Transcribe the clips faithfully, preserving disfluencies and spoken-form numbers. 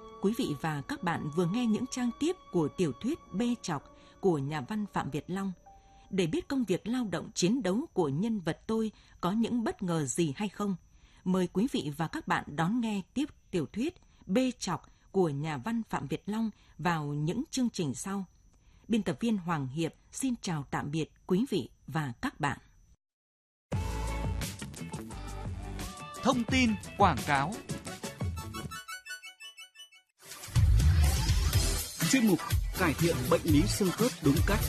Quý vị và các bạn vừa nghe những trang tiếp của tiểu thuyết Bê Chọc của nhà văn Phạm Việt Long. Để biết công việc lao động chiến đấu của nhân vật tôi có những bất ngờ gì hay không, mời quý vị và các bạn đón nghe tiếp tiểu thuyết Bê Chọc của nhà văn Phạm Việt Long vào những chương trình sau. Biên tập viên Hoàng Hiệp xin chào tạm biệt quý vị và các bạn. Thông tin quảng cáo. Chuyên mục cải thiện bệnh lý xương khớp đúng cách.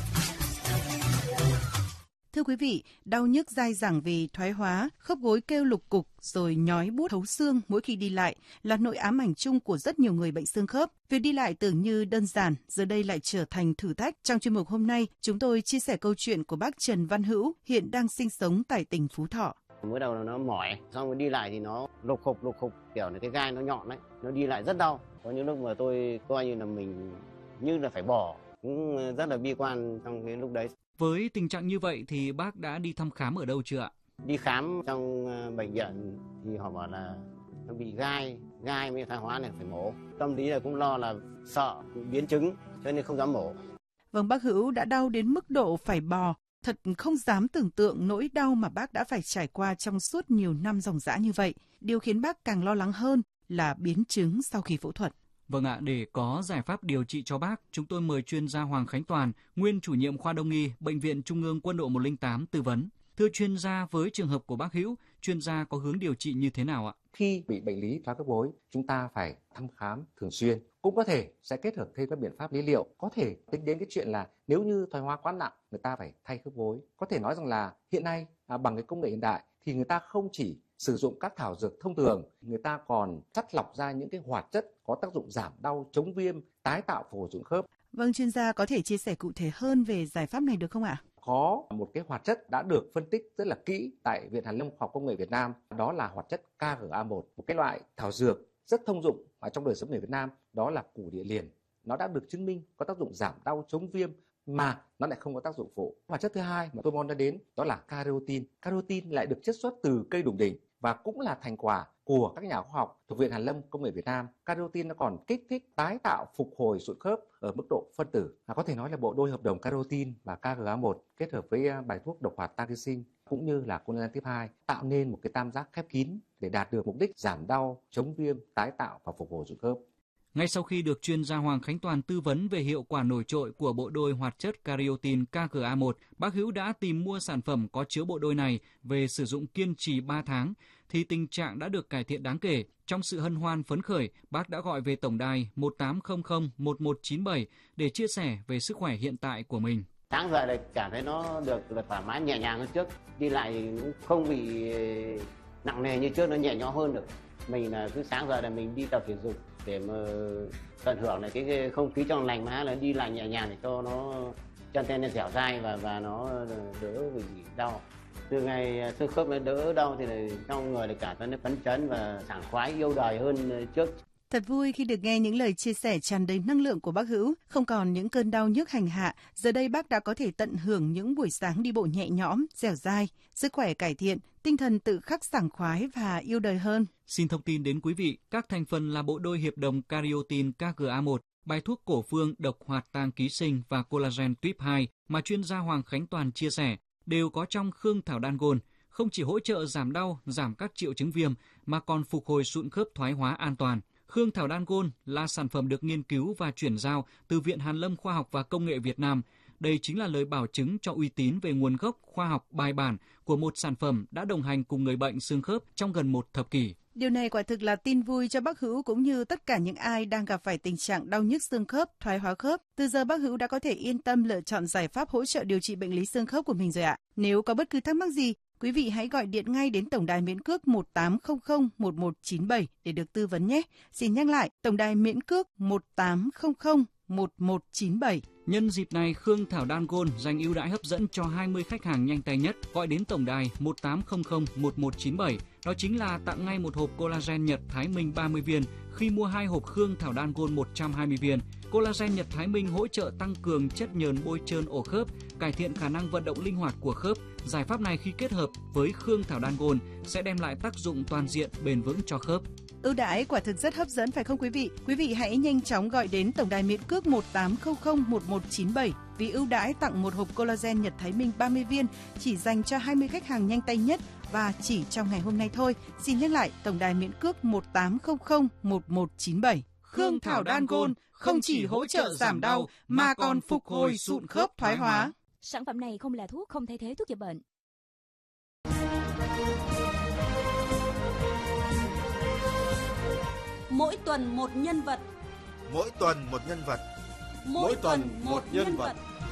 Thưa quý vị, đau nhức dai dẳng vì thoái hóa, khớp gối kêu lục cục rồi nhói buốt thấu xương mỗi khi đi lại là nỗi ám ảnh chung của rất nhiều người bệnh xương khớp. Việc đi lại tưởng như đơn giản, giờ đây lại trở thành thử thách. Trong chuyên mục hôm nay, chúng tôi chia sẻ câu chuyện của bác Trần Văn Hữu, hiện đang sinh sống tại tỉnh Phú Thọ. Mới đầu nó mỏi, xong rồi đi lại thì nó lục khục lục khục, kiểu là cái gai nó nhọn đấy, nó đi lại rất đau. Có những lúc mà tôi coi như là mình như là phải bỏ, cũng rất là bi quan trong cái lúc đấy. Với tình trạng như vậy thì bác đã đi thăm khám ở đâu chưa ạ? Đi khám trong bệnh viện thì họ bảo là nó bị gai, gai mới thoái hóa này phải mổ. Tâm lý là cũng lo là sợ biến chứng cho nên không dám mổ. Vâng, bác Hữu đã đau đến mức độ phải bò. Thật không dám tưởng tượng nỗi đau mà bác đã phải trải qua trong suốt nhiều năm ròng rã như vậy. Điều khiến bác càng lo lắng hơn là biến chứng sau khi phẫu thuật. Vâng ạ, để có giải pháp điều trị cho bác, chúng tôi mời chuyên gia Hoàng Khánh Toàn, nguyên chủ nhiệm khoa Đông y, Bệnh viện Trung ương Quân đội một không tám tư vấn. Thưa chuyên gia, với trường hợp của bác Hữu, chuyên gia có hướng điều trị như thế nào ạ? Khi bị bệnh lý thoái khớp gối, chúng ta phải thăm khám thường xuyên. Cũng có thể sẽ kết hợp thêm các biện pháp lý liệu. Có thể tính đến cái chuyện là nếu như thoái hóa quá nặng, người ta phải thay khớp gối. Có thể nói rằng là hiện nay à, bằng cái công nghệ hiện đại thì người ta không chỉ sử dụng các thảo dược thông thường, người ta còn chắt lọc ra những cái hoạt chất có tác dụng giảm đau, chống viêm, tái tạo phổi ruột khớp. Vâng, chuyên gia có thể chia sẻ cụ thể hơn về giải pháp này được không ạ? Có một cái hoạt chất đã được phân tích rất là kỹ tại Viện Hàn lâm Khoa học Công nghệ Việt Nam, đó là hoạt chất K G A một, một cái loại thảo dược rất thông dụng ở trong đời sống người Việt Nam, đó là củ địa liền. Nó đã được chứng minh có tác dụng giảm đau, chống viêm mà nó lại không có tác dụng phụ. Hoạt chất thứ hai mà tôi muốn nói đến đó là carotin. Carotin lại được chiết xuất từ cây đủng đỉnh và cũng là thành quả của các nhà khoa học thuộc Viện Hàn lâm Công nghệ Việt Nam. Carotin nó còn kích thích tái tạo phục hồi sụn khớp ở mức độ phân tử. À, có thể nói là bộ đôi hợp đồng carotin và K G A một kết hợp với bài thuốc độc hoạt taglicin cũng như là collagen type hai tạo nên một cái tam giác khép kín để đạt được mục đích giảm đau, chống viêm, tái tạo và phục hồi sụn khớp. Ngay sau khi được chuyên gia Hoàng Khánh Toàn tư vấn về hiệu quả nổi trội của bộ đôi hoạt chất carotin K G A một, bác Hữu đã tìm mua sản phẩm có chứa bộ đôi này về sử dụng kiên trì ba tháng, thì tình trạng đã được cải thiện đáng kể. Trong sự hân hoan phấn khởi, bác đã gọi về tổng đài một tám không không một một chín bảy để chia sẻ về sức khỏe hiện tại của mình. Sáng dậy là cảm thấy nó được là thoải mái nhẹ nhàng hơn trước, đi lại cũng không bị nặng nề như trước, nó nhẹ nhõm hơn được. Mình là cứ sáng giờ là mình đi tập thể dục để mà tận hưởng lại cái không khí trong lành, mà là đi lại nhẹ nhàng để cho nó chân tay nó dẻo dai và và nó đỡ bị đau. Từ ngày xương khớp nó đỡ đau thì là trong người là cả thân nó phấn chấn và sảng khoái, yêu đời hơn trước. Thật vui khi được nghe những lời chia sẻ tràn đầy năng lượng của bác Hữu. Không còn những cơn đau nhức hành hạ, giờ đây bác đã có thể tận hưởng những buổi sáng đi bộ nhẹ nhõm, dẻo dai, sức khỏe cải thiện, tinh thần tự khắc sảng khoái và yêu đời hơn. Xin thông tin đến quý vị, các thành phần là bộ đôi hiệp đồng carotin K G A một, bài thuốc cổ phương độc hoạt tang ký sinh và collagen type hai mà chuyên gia Hoàng Khánh Toàn chia sẻ đều có trong Khương Thảo Đan Gold, không chỉ hỗ trợ giảm đau, giảm các triệu chứng viêm mà còn phục hồi sụn khớp thoái hóa an toàn. Khương Thảo Đan Gold là sản phẩm được nghiên cứu và chuyển giao từ Viện Hàn lâm Khoa học và Công nghệ Việt Nam. Đây chính là lời bảo chứng cho uy tín về nguồn gốc khoa học bài bản của một sản phẩm đã đồng hành cùng người bệnh xương khớp trong gần một thập kỷ. Điều này quả thực là tin vui cho bác Hữu cũng như tất cả những ai đang gặp phải tình trạng đau nhức xương khớp, thoái hóa khớp. Từ giờ bác Hữu đã có thể yên tâm lựa chọn giải pháp hỗ trợ điều trị bệnh lý xương khớp của mình rồi ạ. Nếu có bất cứ thắc mắc gì, quý vị hãy gọi điện ngay đến tổng đài miễn cước một tám không không một một chín bảy để được tư vấn nhé. Xin nhắc lại, tổng đài miễn cước một tám không không một một chín bảy. Nhân dịp này, Khương Thảo Đan Gold dành ưu đãi hấp dẫn cho hai mươi khách hàng nhanh tay nhất gọi đến tổng đài một tám không không một một chín bảy. Đó chính là tặng ngay một hộp collagen Nhật Thái Minh ba mươi viên khi mua hai hộp Khương Thảo Đan Gold một trăm hai mươi viên. Collagen Nhật Thái Minh hỗ trợ tăng cường chất nhờn bôi trơn ổ khớp, cải thiện khả năng vận động linh hoạt của khớp. Giải pháp này khi kết hợp với Khương Thảo Đan Gold sẽ đem lại tác dụng toàn diện bền vững cho khớp. Ưu đãi quả thực rất hấp dẫn phải không quý vị? Quý vị hãy nhanh chóng gọi đến tổng đài miễn cước một tám không không một một chín bảy vì ưu đãi tặng một hộp collagen Nhật Thái Minh ba mươi viên chỉ dành cho hai mươi khách hàng nhanh tay nhất và chỉ trong ngày hôm nay thôi. Xin nhắc lại tổng đài miễn cước một tám không không một một chín bảy. Khương Thảo Đan Gold không chỉ hỗ trợ giảm đau mà còn phục hồi sụn khớp thoái hóa. Sản phẩm này không là thuốc, không thay thế thuốc chữa bệnh. Mỗi tuần một nhân vật. Mỗi tuần một nhân vật. Mỗi, Mỗi tuần một, một nhân, nhân vật. vật.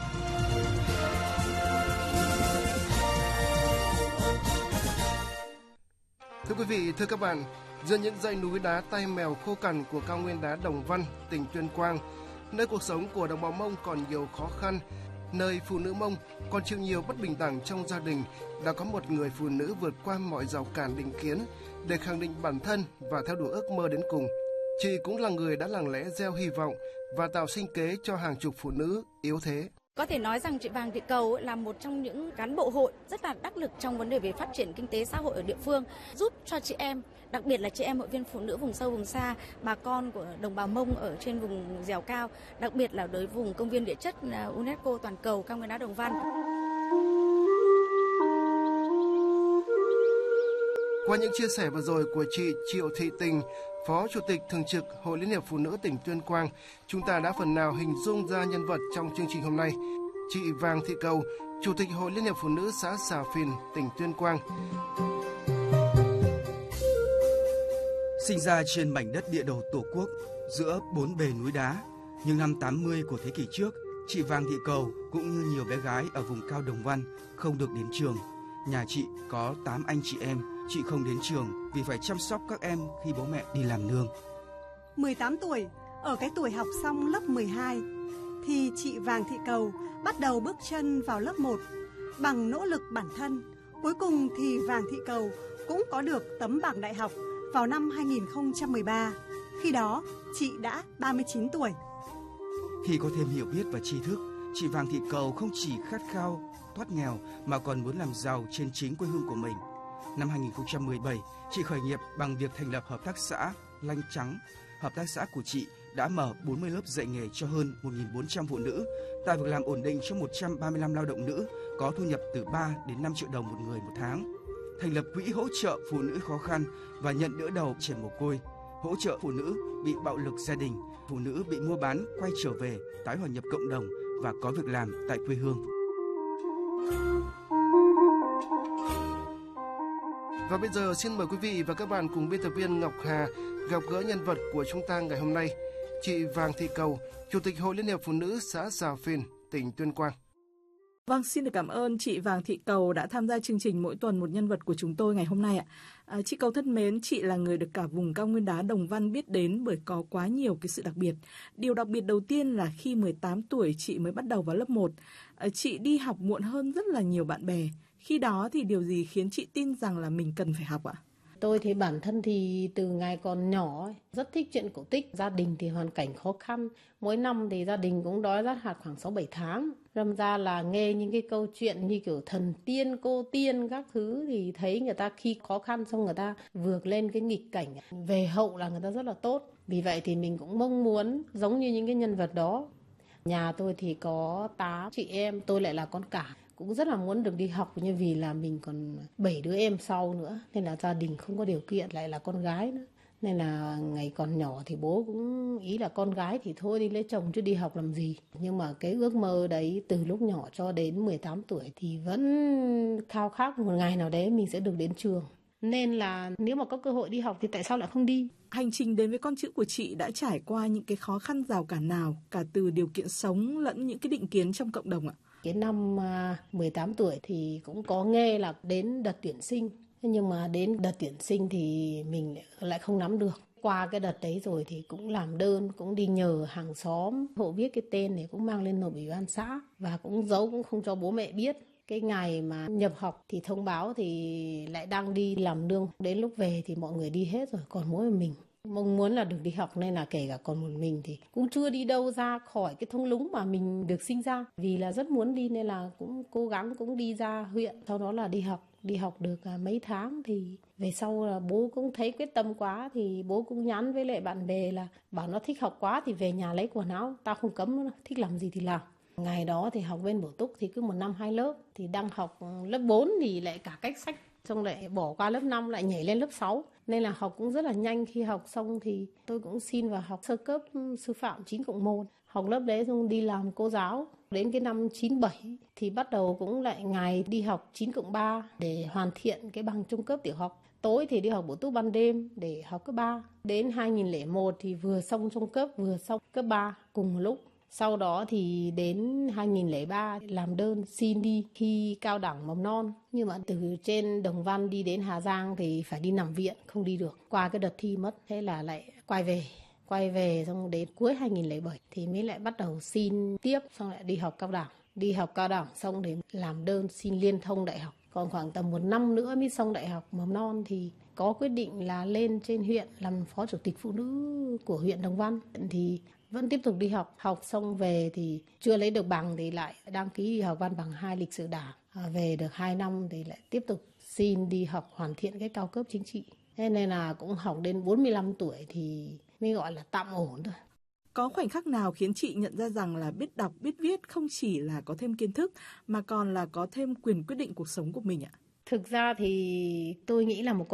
Thưa quý vị, thưa các bạn, giữa những dãy núi đá tay mèo khô cằn của cao nguyên đá Đồng Văn, tỉnh Tuyên Quang, nơi cuộc sống của đồng bào Mông còn nhiều khó khăn, nơi phụ nữ Mông còn chịu nhiều bất bình đẳng trong gia đình, đã có một người phụ nữ vượt qua mọi rào cản định kiến để khẳng định bản thân và theo đuổi ước mơ đến cùng. Chị cũng là người đã lặng lẽ gieo hy vọng và tạo sinh kế cho hàng chục phụ nữ yếu thế. Có thể nói rằng chị Vàng Thị Cầu là một trong những cán bộ hội rất là đắc lực trong vấn đề về phát triển kinh tế xã hội ở địa phương, giúp cho chị em, đặc biệt là chị em hội viên phụ nữ vùng sâu vùng xa, bà con của đồng bào Mông ở trên vùng dẻo cao, đặc biệt là đối vùng công viên địa chất UNESCO toàn cầu cao nguyên đá Đồng Văn. Qua những chia sẻ vừa rồi của chị Triệu Thị Tình, Phó Chủ tịch Thường trực Hội Liên hiệp Phụ nữ tỉnh Tuyên Quang, chúng ta đã phần nào hình dung ra nhân vật trong chương trình hôm nay. Chị Vàng Thị Cầu, Chủ tịch Hội Liên hiệp Phụ nữ xã Xà Phìn, tỉnh Tuyên Quang. Sinh ra trên mảnh đất địa đầu Tổ quốc, giữa bốn bề núi đá, nhưng năm tám mươi của thế kỷ trước, chị Vàng Thị Cầu cũng như nhiều bé gái ở vùng cao Đồng Văn không được đến trường. Nhà chị có tám anh chị em, chị không đến trường vì phải chăm sóc các em khi bố mẹ đi làm nương. mười tám tuổi, ở cái tuổi học xong lớp mười hai, thì chị Vàng Thị Cầu bắt đầu bước chân vào lớp một. Bằng nỗ lực bản thân, cuối cùng thì Vàng Thị Cầu cũng có được tấm bằng đại học vào năm hai nghìn không trăm mười ba. Khi đó, chị đã ba mươi chín tuổi. Khi có thêm hiểu biết và tri thức, chị Vàng Thị Cầu không chỉ khát khao thoát nghèo mà còn muốn làm giàu trên chính quê hương của mình. Năm hai nghìn không trăm mười bảy, chị khởi nghiệp bằng việc thành lập hợp tác xã Lanh Trắng. Hợp tác xã của chị đã mở bốn mươi lớp dạy nghề cho hơn một nghìn bốn trăm phụ nữ, tạo việc làm ổn định cho một trăm ba mươi lăm lao động nữ, có thu nhập từ ba đến năm triệu đồng một người một tháng. Thành lập quỹ hỗ trợ phụ nữ khó khăn và nhận đỡ đầu trẻ mồ côi, hỗ trợ phụ nữ bị bạo lực gia đình, phụ nữ bị mua bán quay trở về, tái hòa nhập cộng đồng và có việc làm tại quê hương. Và bây giờ xin mời quý vị và các bạn cùng biên tập viên Ngọc Hà gặp gỡ nhân vật của chúng ta ngày hôm nay, chị Vàng Thị Cầu, Chủ tịch Hội Liên hiệp Phụ nữ xã Xà Phìn, tỉnh Tuyên Quang. Vâng, xin được cảm ơn chị Vàng Thị Cầu đã tham gia chương trình Mỗi tuần một nhân vật của chúng tôi ngày hôm nay ạ. À, chị Cầu thân mến, chị là người được cả vùng cao nguyên đá Đồng Văn biết đến bởi có quá nhiều cái sự đặc biệt. Điều đặc biệt đầu tiên là khi mười tám tuổi chị mới bắt đầu vào lớp một. À, chị đi học muộn hơn rất là nhiều bạn bè. Khi đó thì điều gì khiến chị tin rằng là mình cần phải học ạ? Tôi thì bản thân thì từ ngày còn nhỏ rất thích chuyện cổ tích. Gia đình thì hoàn cảnh khó khăn. Mỗi năm thì gia đình cũng đói rát hạt khoảng sáu bảy tháng. Đâm ra là nghe những cái câu chuyện như kiểu thần tiên, cô tiên các thứ thì thấy người ta khi khó khăn xong người ta vượt lên cái nghịch cảnh. Về hậu là người ta rất là tốt. Vì vậy thì mình cũng mong muốn giống như những cái nhân vật đó. Nhà tôi thì có tám chị em, tôi lại là con cả. Cũng rất là muốn được đi học nhưng vì là mình còn bảy đứa em sau nữa. Nên là gia đình không có điều kiện, lại là con gái nữa. Nên là ngày còn nhỏ thì bố cũng ý là con gái thì thôi đi lấy chồng chứ đi học làm gì. Nhưng mà cái ước mơ đấy từ lúc nhỏ cho đến mười tám tuổi thì vẫn khao khát một ngày nào đấy mình sẽ được đến trường. Nên là nếu mà có cơ hội đi học thì tại sao lại không đi? Hành trình đến với con chữ của chị đã trải qua những cái khó khăn rào cản nào, cả từ điều kiện sống lẫn những cái định kiến trong cộng đồng ạ? Cái năm mười tám tuổi thì cũng có nghe là đến đợt tuyển sinh. Nhưng mà đến đợt tuyển sinh thì mình lại không nắm được. Qua cái đợt đấy rồi thì cũng làm đơn, cũng đi nhờ hàng xóm. Hộ viết cái tên để cũng mang lên nộp ủy ban xã. Và cũng giấu, cũng không cho bố mẹ biết. Cái ngày mà nhập học thì thông báo thì lại đang đi làm nương. Đến lúc về thì mọi người đi hết rồi, còn mỗi mình. Mong muốn là được đi học nên là kể cả còn một mình thì cũng chưa đi đâu ra khỏi cái thung lũng mà mình được sinh ra. Vì là rất muốn đi nên là cũng cố gắng cũng đi ra huyện, sau đó là đi học. đi học được mấy tháng thì về sau là bố cũng thấy quyết tâm quá thì bố cũng nhắn với lại bạn bè là bảo nó thích học quá thì về nhà lấy quần áo, tao không cấm nó, thích làm gì thì làm. Ngày đó thì học bên bổ túc thì cứ một năm hai lớp, thì đang học lớp bốn thì lại cả cách sách, xong lại bỏ qua lớp năm lại nhảy lên lớp sáu. Nên là học cũng rất là nhanh. Khi học xong thì tôi cũng xin vào học sơ cấp sư phạm chín cộng một. Học lớp đấy xong đi làm cô giáo. Đến cái năm chín bảy thì bắt đầu cũng lại ngày đi học chín cộng ba để hoàn thiện cái bằng trung cấp tiểu học. Tối thì đi học bổ túc ban đêm để học cấp ba. Đến hai nghìn lẻ một thì vừa xong trung cấp vừa xong cấp ba cùng một lúc. Sau đó thì đến hai nghìn lẻ ba làm đơn xin đi thi cao đẳng mầm non. Nhưng mà từ trên Đồng Văn đi đến Hà Giang thì phải đi nằm viện, không đi được. Qua cái đợt thi mất, thế là lại quay về. Quay về xong đến cuối hai nghìn lẻ bảy thì mới lại bắt đầu xin tiếp, xong lại đi học cao đẳng. Đi học cao đẳng xong để làm đơn xin liên thông đại học. Còn khoảng tầm một năm nữa mới xong đại học mầm non thì có quyết định là lên trên huyện làm phó chủ tịch phụ nữ của huyện Đồng Văn. Thì vẫn tiếp tục đi học, học xong về thì chưa lấy được bằng thì lại đăng ký đi học văn bằng hai lịch sử đảng. À, về được hai năm thì lại tiếp tục xin đi học hoàn thiện cái cao cấp chính trị. Thế nên là cũng học đến bốn mươi lăm tuổi thì mới gọi là tạm ổn thôi. Có khoảnh khắc nào khiến chị nhận ra rằng là biết đọc, biết viết không chỉ là có thêm kiến thức mà còn là có thêm quyền quyết định cuộc sống của mình ạ? Thực ra thì tôi nghĩ là một con